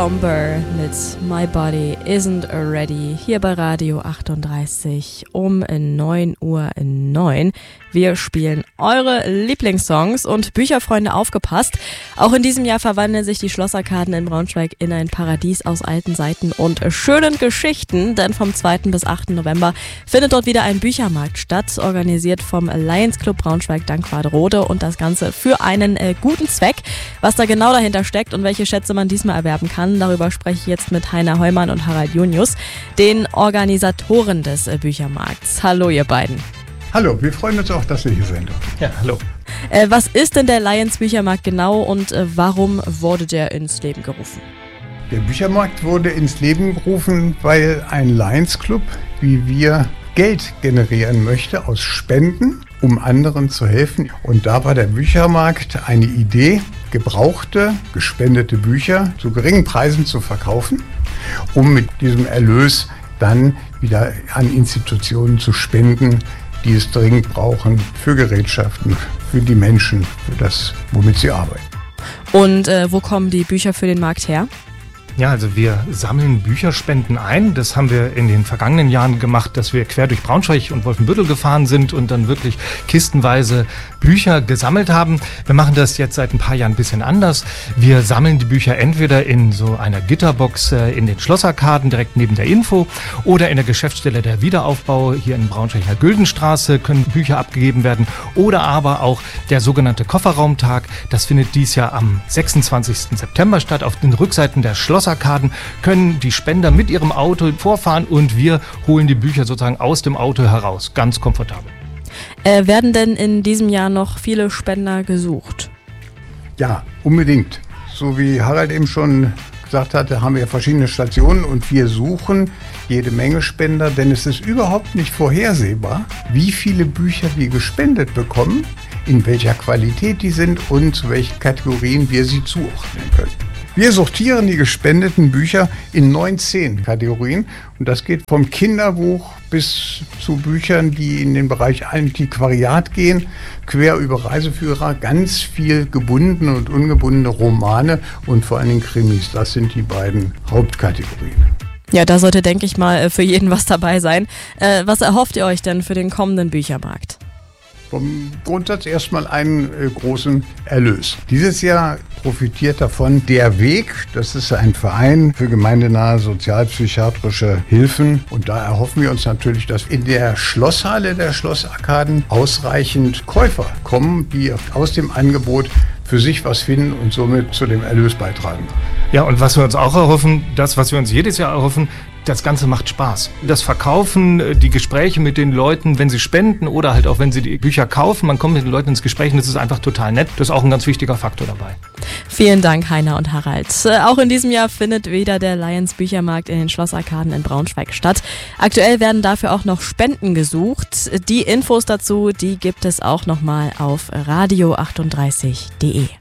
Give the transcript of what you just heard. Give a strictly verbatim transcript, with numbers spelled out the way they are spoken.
Bomber mit My Body Isn't Ready hier bei Radio achtunddreißig um neun Uhr neun. Wir spielen eure Lieblingssongs und Bücherfreunde, aufgepasst. Auch in diesem Jahr verwandeln sich die Schlossarkaden in Braunschweig in ein Paradies aus alten Seiten und schönen Geschichten, denn vom zweiten bis achten November findet dort wieder ein Büchermarkt statt, organisiert vom Lions Club Braunschweig Dankwadrode, und das Ganze für einen äh, guten Zweck. Was da genau dahinter steckt und welche Schätze man diesmal erwerben kann, darüber spreche ich jetzt mit Heiner Heumann und Harald Junius, den Organisatoren des äh, Büchermarkts. Hallo ihr beiden. Hallo, wir freuen uns auch, dass wir hier sind. Ja, hallo. Äh, was ist denn der Lions Büchermarkt genau und äh, warum wurde der ins Leben gerufen? Der Büchermarkt wurde ins Leben gerufen, weil ein Lions Club wie wir Geld generieren möchte aus Spenden, um anderen zu helfen. Und da war der Büchermarkt eine Idee, gebrauchte, gespendete Bücher zu geringen Preisen zu verkaufen, um mit diesem Erlös dann wieder an Institutionen zu spenden, die es dringend brauchen, für Gerätschaften, für die Menschen, für das, womit sie arbeiten. Und äh, wo kommen die Bücher für den Markt her? Ja, also wir sammeln Bücherspenden ein. Das haben wir in den vergangenen Jahren gemacht, dass wir quer durch Braunschweig und Wolfenbüttel gefahren sind und dann wirklich kistenweise Bücher gesammelt haben. Wir machen das jetzt seit ein paar Jahren ein bisschen anders. Wir sammeln die Bücher entweder in so einer Gitterbox in den Schlossarkaden direkt neben der Info oder in der Geschäftsstelle der Wiederaufbau hier in Braunschweig in der Güldenstraße können Bücher abgegeben werden, oder aber auch der sogenannte Kofferraumtag. Das findet dies Jahr am sechsundzwanzigsten September statt. Auf den Rückseiten der Schlossarkaden können die Spender mit ihrem Auto vorfahren und wir holen die Bücher sozusagen aus dem Auto heraus. Ganz komfortabel. Äh, werden denn in diesem Jahr noch viele Spender gesucht? Ja, unbedingt. So wie Harald eben schon gesagt hatte, haben wir verschiedene Stationen und wir suchen jede Menge Spender, denn es ist überhaupt nicht vorhersehbar, wie viele Bücher wir gespendet bekommen, in welcher Qualität die sind und zu welchen Kategorien wir sie zuordnen können. Wir sortieren die gespendeten Bücher in neunzehn Kategorien und das geht vom Kinderbuch bis zu Büchern, die in den Bereich Antiquariat gehen, quer über Reiseführer, ganz viel gebundene und ungebundene Romane und vor allen Dingen Krimis. Das sind die beiden Hauptkategorien. Ja, da sollte, denke ich mal, für jeden was dabei sein. Äh, was erhofft ihr euch denn für den kommenden Büchermarkt? Vom Grundsatz erstmal einen äh, großen Erlös. Dieses Jahr profitiert davon der Weg. Das ist ein Verein für gemeindenahe sozialpsychiatrische Hilfen. Und da erhoffen wir uns natürlich, dass in der Schlosshalle der Schlossarkaden ausreichend Käufer kommen, die aus dem Angebot für sich was finden und somit zu dem Erlös beitragen. Ja, und was wir uns auch erhoffen, das, was wir uns jedes Jahr erhoffen, das Ganze macht Spaß. Das Verkaufen, die Gespräche mit den Leuten, wenn sie spenden oder halt auch wenn sie die Bücher kaufen, man kommt mit den Leuten ins Gespräch und das ist einfach total nett. Das ist auch ein ganz wichtiger Faktor dabei. Vielen Dank, Heiner und Harald. Auch in diesem Jahr findet wieder der Lions Büchermarkt in den Schlossarkaden in Braunschweig statt. Aktuell werden dafür auch noch Spenden gesucht. Die Infos dazu, die gibt es auch nochmal auf radio achtunddreißig punkt de.